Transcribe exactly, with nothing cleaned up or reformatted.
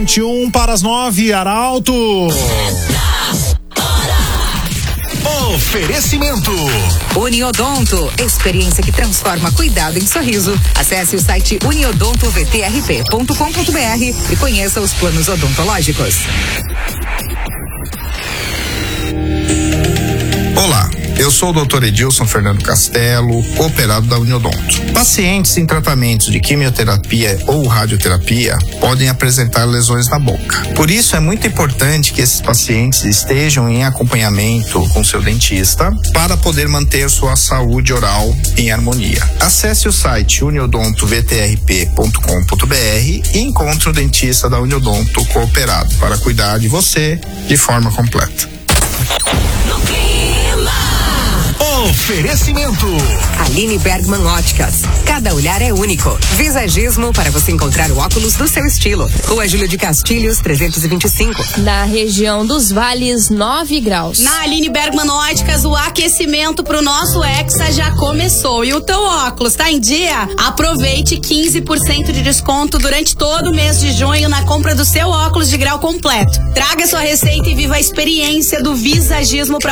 vinte e um para as nove, Arauto. Oferecimento Uniodonto, experiência que transforma cuidado em sorriso. Acesse o site uniodonto v t r p ponto com ponto b r e conheça os planos odontológicos. Olá, eu sou o doutor Edilson Fernando Castelo, operado da Uniodonto. Pacientes em tratamentos de quimioterapia ou radioterapia podem apresentar lesões na boca. Por isso é muito importante que esses pacientes estejam em acompanhamento com seu dentista para poder manter sua saúde oral em harmonia. Acesse o site uniodonto v t r p ponto com ponto b r e encontre o dentista da Uniodonto cooperado para cuidar de você de forma completa. Oferecimento Aline Bergman Óticas. Cada olhar é único. Visagismo para você encontrar o óculos do seu estilo. Rua Júlio de Castilhos, trezentos e vinte e cinco. Na região dos Vales, nove graus. Na Aline Bergman Óticas, o aquecimento pro nosso Hexa já começou. E o teu óculos tá em dia? Aproveite quinze por cento de desconto durante todo o mês de junho na compra do seu óculos de grau completo. Traga sua receita e viva a experiência do visagismo pra